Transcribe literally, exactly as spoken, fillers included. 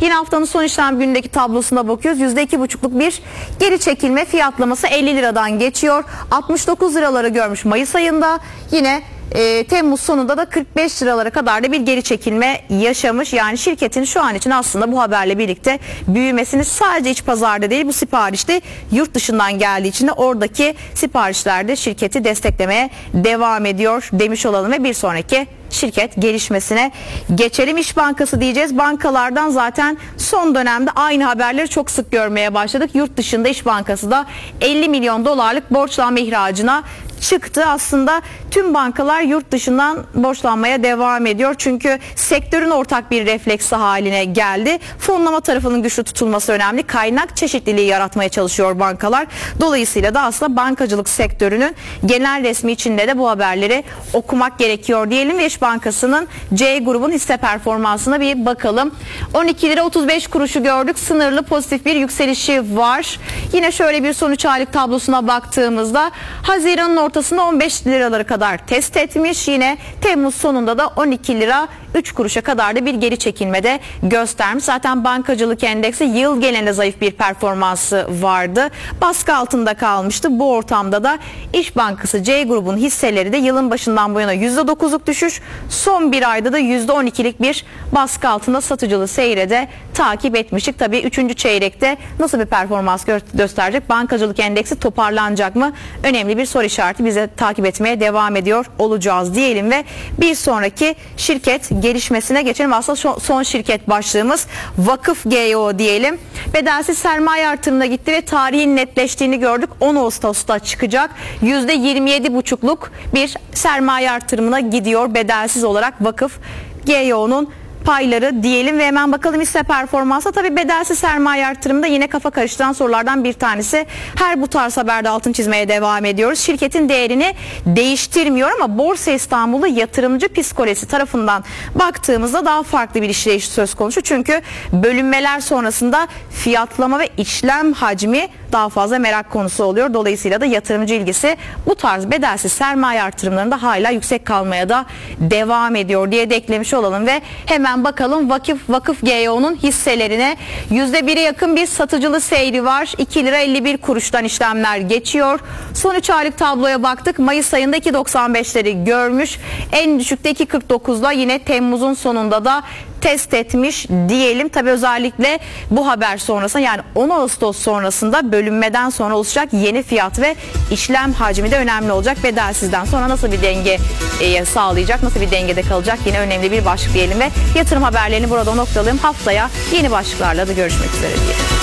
Yine haftanın son işlem günündeki tablosuna bakıyoruz. yüzde iki buçukluk bir geri çekilme, fiyatlaması elli liradan geçiyor. altmış dokuz liraları görmüş Mayıs ayında. Yine E, Temmuz sonunda da kırk beş liralara kadar da bir geri çekilme yaşamış. Yani şirketin şu an için aslında bu haberle birlikte büyümesini sadece iç pazarda değil, bu siparişte yurt dışından geldiği için de oradaki siparişlerde şirketi desteklemeye devam ediyor demiş olalım ve bir sonraki şirket gelişmesine geçelim. İş Bankası diyeceğiz. Bankalardan zaten son dönemde aynı haberleri çok sık görmeye başladık. Yurt dışında İş Bankası da elli milyon dolarlık borçlanma ihracına çıktı. Aslında tüm bankalar yurt dışından borçlanmaya devam ediyor. Çünkü sektörün ortak bir refleksi haline geldi. Fonlama tarafının güçlü tutulması önemli. Kaynak çeşitliliği yaratmaya çalışıyor bankalar. Dolayısıyla da aslında bankacılık sektörünün genel resmi içinde de bu haberleri okumak gerekiyor diyelim ve İş Bankası'nın C grubun hisse performansına bir bakalım. on iki lira otuz beş kuruşu gördük. Sınırlı pozitif bir yükselişi var. Yine şöyle bir son üç aylık tablosuna baktığımızda Haziran'ın ortasında on beş liraları kadar test etmiş. Yine Temmuz sonunda da on iki lira üç kuruşa kadar da bir geri çekilmede göstermiş. Zaten bankacılık endeksi yıl genelinde zayıf bir performansı vardı. Baskı altında kalmıştı. Bu ortamda da İş Bankası C grubun hisseleri de yılın başından bu yana yüzde dokuzluk düşüş, son bir ayda da yüzde on ikilik bir baskı altında satıcılı seyre de takip etmiştik. Tabii üçüncü çeyrekte nasıl bir performans gö gösterecek? Bankacılık endeksi toparlanacak mı? Önemli bir soru işareti, bize takip etmeye devam ediyor olacağız diyelim ve bir sonraki şirket gelişmesine geçelim. Aslında son şirket başlığımız Vakıf G O diyelim. Bedelsiz sermaye artırımına gitti ve tarihin netleştiğini gördük. on Ağustos'ta çıkacak. yüzde yirmi yedi buçukluk bir sermaye artırımına gidiyor bedelsiz olarak Vakıf G O'nun payları diyelim ve hemen bakalım hisse performansa. Tabii bedelsiz sermaye artırımında yine kafa karıştıran sorulardan bir tanesi. Her bu tarz haberde altın çizmeye devam ediyoruz. Şirketin değerini değiştirmiyor ama Borsa İstanbul'u yatırımcı psikolojisi tarafından baktığımızda daha farklı bir işleyiş söz konusu. Çünkü bölünmeler sonrasında fiyatlama ve işlem hacmi daha fazla merak konusu oluyor. Dolayısıyla da yatırımcı ilgisi bu tarz bedelsiz sermaye artırımlarında hala yüksek kalmaya da devam ediyor diye de eklemiş olalım ve hemen bakalım Vakıf, Vakıf G O'nun hisselerine. yüzde bire yakın bir satıcılı seyri var. iki lira elli bir kuruştan işlemler geçiyor. Son üç aylık tabloya baktık. Mayıs ayında iki doksan beşleri görmüş. En düşükte iki kırk dokuzla yine Temmuz'un sonunda da test etmiş diyelim. Tabi özellikle bu haber sonrasında, yani on Ağustos sonrasında bölünmeden sonra oluşacak yeni fiyat ve işlem hacmi de önemli olacak. Bedelsizden sonra nasıl bir denge e, sağlayacak, nasıl bir dengede kalacak, yine önemli bir başlık diyelim ve yatırım haberlerini burada noktalayalım. Haftaya yeni başlıklarla da görüşmek üzere diyelim.